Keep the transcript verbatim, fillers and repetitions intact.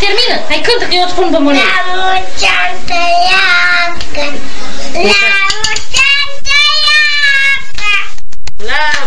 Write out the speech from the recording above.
termină. Hai, cântă, că eu îți pun bomboane. La mulți ani